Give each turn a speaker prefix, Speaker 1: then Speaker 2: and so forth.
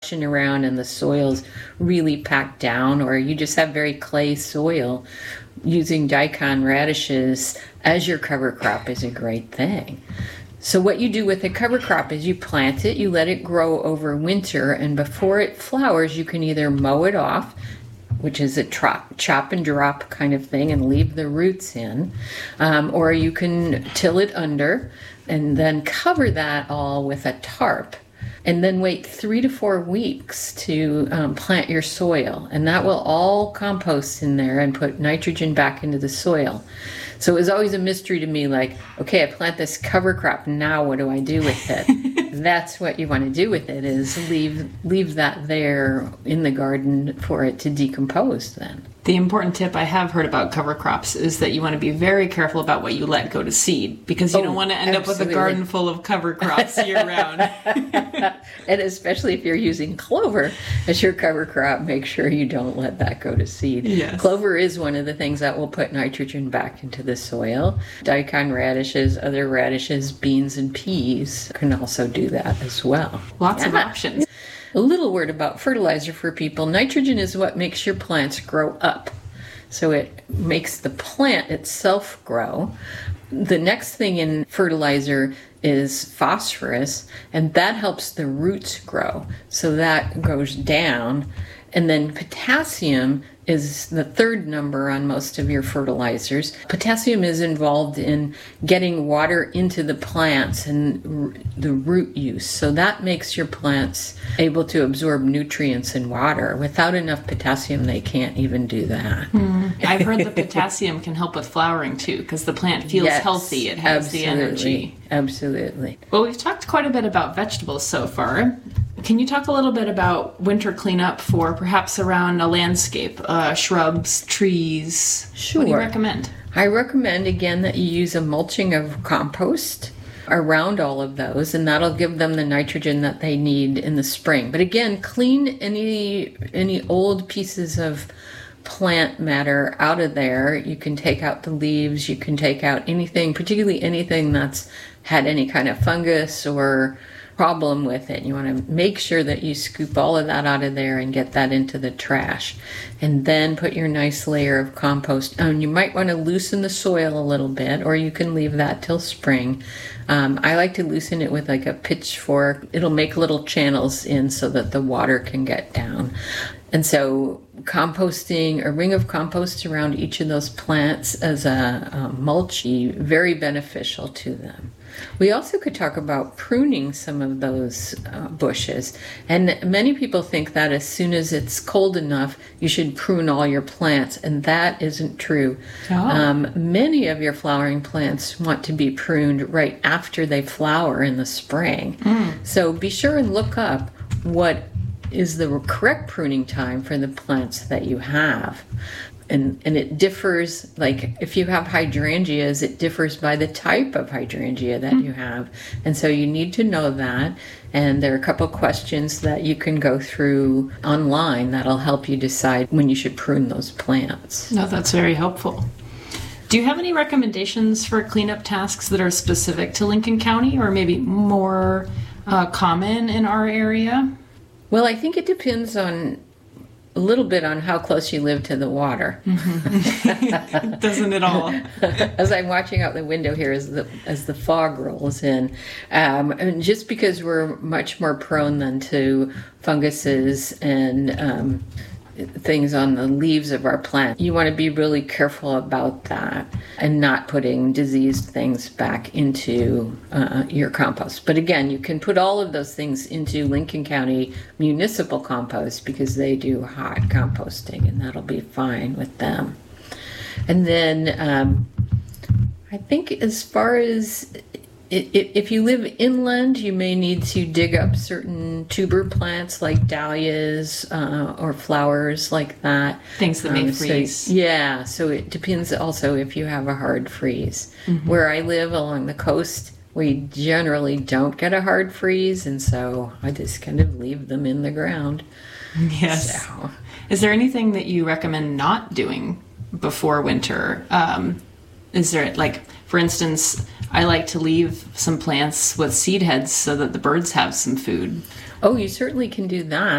Speaker 1: brushing around and the soil's really packed down, or you just have very clay soil, using daikon radishes as your cover crop is a great thing. So what you do with a cover crop is you plant it, you let it grow over winter, and before it flowers, you can either mow it off, which is a chop and drop kind of thing, and leave the roots in, or you can till it under and then cover that all with a tarp, and then wait 3 to 4 weeks to plant your soil, and that will all compost in there and put nitrogen back into the soil. So it was always a mystery to me, like, okay, I plant this cover crop, now what do I do with it? That's what you want to do with it, is leave that there in the garden for it to decompose then.
Speaker 2: The important tip I have heard about cover crops is that you want to be very careful about what you let go to seed, because you don't want to end up with a garden full of cover crops year round.
Speaker 1: And especially if you're using clover as your cover crop, make sure you don't let that go to seed.
Speaker 2: Yes.
Speaker 1: Clover is one of the things that will put nitrogen back into the soil. Daikon radishes, other radishes, beans, and peas can also do that as well.
Speaker 2: Lots of options.
Speaker 1: A little word about fertilizer for people. Nitrogen is what makes your plants grow up. So it makes the plant itself grow. The next thing in fertilizer is phosphorus, and that helps the roots grow. So that goes down. And then potassium is the third number on most of your fertilizers. Potassium is involved in getting water into the plants and the root use. So that makes your plants able to absorb nutrients and water. Without enough potassium, they can't even do that.
Speaker 2: I've heard that potassium can help with flowering too, because the plant feels healthy. It has the energy.
Speaker 1: Absolutely.
Speaker 2: Well, we've talked quite a bit about vegetables so far. Can you talk a little bit about winter cleanup for perhaps around a landscape, shrubs, trees?
Speaker 1: Sure.
Speaker 2: What do you recommend?
Speaker 1: I recommend, again, that you use a mulching of compost around all of those, and that'll give them the nitrogen that they need in the spring. But again, clean any old pieces of plant matter out of there. You can take out the leaves, you can take out anything, particularly anything that's had any kind of fungus or problem with it. You want to make sure that you scoop all of that out of there and get that into the trash, and then put your nice layer of compost. You might want to loosen the soil a little bit, or you can leave that till spring. I like to loosen it with like a pitchfork. It'll make little channels in so that the water can get down. And so composting a ring of compost around each of those plants as a mulch, very beneficial to them. We also could talk about pruning some of those bushes. And many people think that as soon as it's cold enough, you should prune all your plants, and that isn't true. Many of your flowering plants want to be pruned right after they flower in the spring. So be sure and look up what is the correct pruning time for the plants that you have. And it differs, like if you have hydrangeas, it differs by the type of hydrangea that you have. And so you need to know that. And there are a couple questions that you can go through online that'll help you decide when you should prune those plants.
Speaker 2: No, that's very helpful. Do you have any recommendations for cleanup tasks that are specific to Lincoln County, or maybe more common in our area?
Speaker 1: Well, I think it depends on a little bit on how close you live to the water.
Speaker 2: Doesn't it all?
Speaker 1: As I'm watching out the window here as the fog rolls in, and just because we're much more prone than to funguses and things on the leaves of our plant, you want to be really careful about that and not putting diseased things back into your compost. But again, you can put all of those things into Lincoln County municipal compost because they do hot composting, and that'll be fine with them. And then I think as far as if you live inland, you may need to dig up certain tuber plants like dahlias or flowers like that.
Speaker 2: Things that may freeze.
Speaker 1: So it depends also if you have a hard freeze. Where I live along the coast, we generally don't get a hard freeze, and so I just kind of leave them in the ground.
Speaker 2: Yes. So. Is there anything that you recommend not doing before winter? Is there, like, for instance, I like to leave some plants with seed heads so that the birds have some food.
Speaker 1: Oh, you certainly can do that.